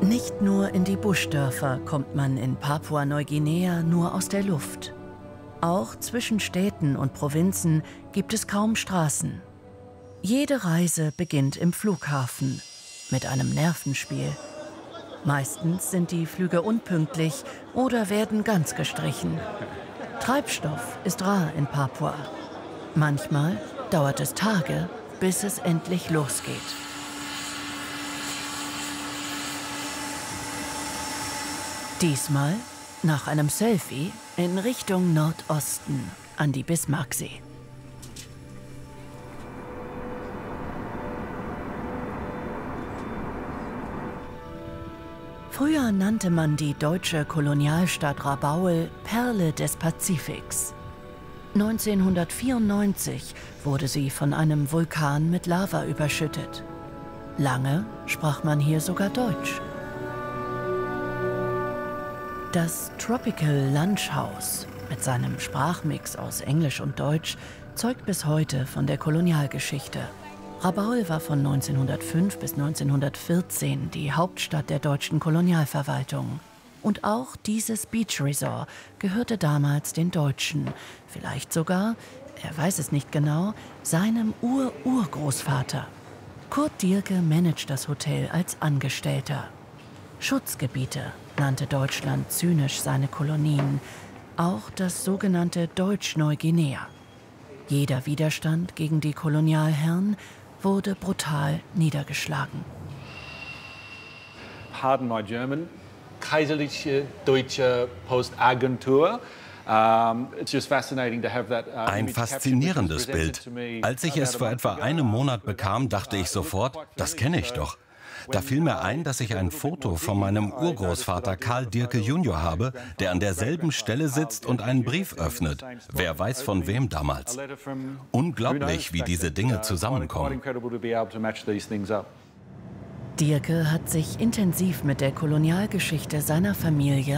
Nicht nur in die Buschdörfer kommt man in Papua-Neuguinea nur aus der Luft. Auch zwischen Städten und Provinzen gibt es kaum Straßen. Jede Reise beginnt im Flughafen mit einem Nervenspiel. Meistens sind die Flüge unpünktlich oder werden ganz gestrichen. Treibstoff ist rar in Papua. Manchmal dauert es Tage, bis es endlich losgeht. Diesmal, nach einem Selfie, in Richtung Nordosten, an die Bismarcksee. Früher nannte man die deutsche Kolonialstadt Rabaul Perle des Pazifiks. 1994 wurde sie von einem Vulkan mit Lava überschüttet. Lange sprach man hier sogar Deutsch. Das Tropical Lunch House mit seinem Sprachmix aus Englisch und Deutsch zeugt bis heute von der Kolonialgeschichte. Rabaul war von 1905 bis 1914 die Hauptstadt der deutschen Kolonialverwaltung. Und auch dieses Beach Resort gehörte damals den Deutschen, vielleicht sogar, er weiß es nicht genau, seinem Urgroßvater. Kurt Dierke managt das Hotel als Angestellter. Schutzgebiete nannte Deutschland zynisch seine Kolonien, auch das sogenannte Deutsch-Neuguinea. Jeder Widerstand gegen die Kolonialherren wurde brutal niedergeschlagen. Pardon my German. Kaiserliche Deutsche Postagentur. Ein faszinierendes Bild. Als ich es vor etwa einem Monat bekam, dachte ich sofort, das kenne ich doch. Da fiel mir ein, dass ich ein Foto von meinem Urgroßvater Karl Dierke Junior habe, der an derselben Stelle sitzt und einen Brief öffnet. Wer weiß von wem damals. Unglaublich, wie diese Dinge zusammenkommen. Dierke hat sich intensiv mit der Kolonialgeschichte seiner Familie